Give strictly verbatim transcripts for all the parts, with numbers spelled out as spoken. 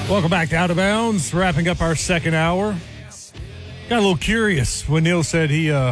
Welcome back to Out of Bounds, wrapping up our second hour. Got a little curious when Neil said he uh,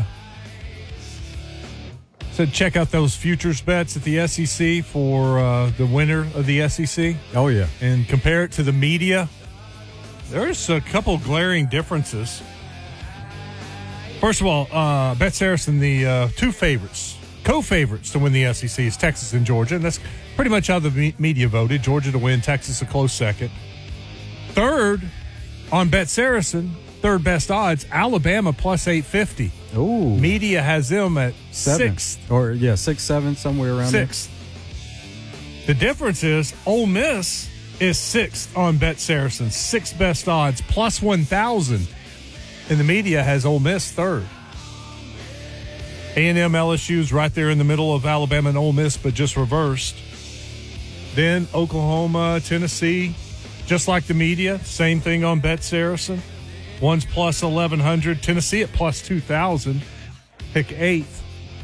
said check out those futures bets at the S E C for uh, the winner of the S E C. Oh, yeah. And compare it to the media. There's a couple glaring differences. First of all, uh, Bet Saracen, the uh, two favorites, co-favorites to win the S E C is Texas and Georgia, and that's pretty much how the me- media voted. Georgia to win, Texas a close second. Third, on Bet Saracen, third best odds, Alabama plus eight fifty. Ooh. Media has them at Seven. sixth. Or, yeah, six, seven, somewhere around Sixth. The difference is Ole Miss is sixth on Bet Saracen, sixth best odds, plus one thousand. And the media has Ole Miss third. A and M L S U's right there in the middle of Alabama and Ole Miss, but just reversed. Then Oklahoma, Tennessee, just like the media, same thing on Bet Saracen. One's plus eleven hundred, Tennessee at plus two thousand, pick eighth.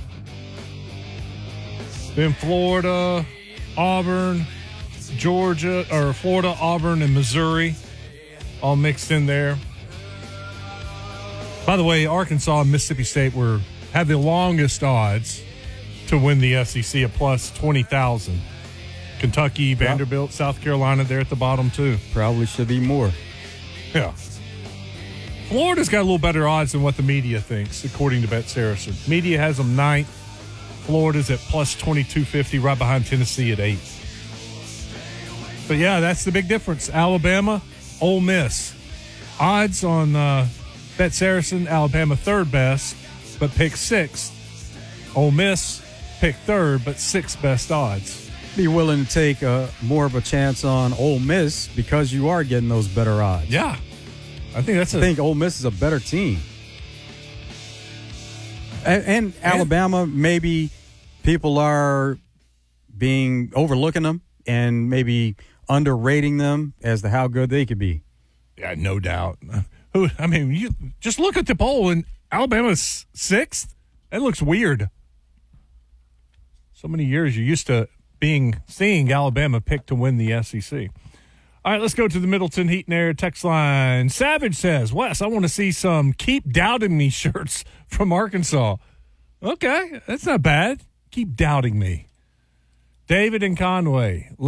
Then Florida, Auburn, Georgia, or Florida, Auburn, and Missouri all mixed in there. By the way, Arkansas and Mississippi State were have the longest odds to win the S E C at plus twenty thousand. Kentucky, Vanderbilt, South Carolina, they're at the bottom too. Probably should be more. Yeah. Florida's got a little better odds than what the media thinks, according to Bet Saracen. Media has them ninth. Florida's at plus twenty-two fifty, right behind Tennessee at eighth. But yeah, that's the big difference. Alabama, Ole Miss. Odds on uh, Bet Saracen, Alabama third best, but pick sixth. Ole Miss, pick third, but sixth best odds. Be willing to take a, more of a chance on Ole Miss because you are getting those better odds. Yeah. I think that's a... I think Ole Miss is a better team. And, and Alabama, maybe people are being overlooking them and maybe underrating them as to how good they could be. Yeah, no doubt. Who? I mean, you just look at the poll and Alabama's sixth. That looks weird. So many years you're used to being seeing Alabama picked to win the S E C. All right, let's go to the Middleton Heat and Air text line. Savage says, Wes, I want to see some Keep Doubting Me shirts from Arkansas. Okay, that's not bad. Keep doubting me. David in Conway.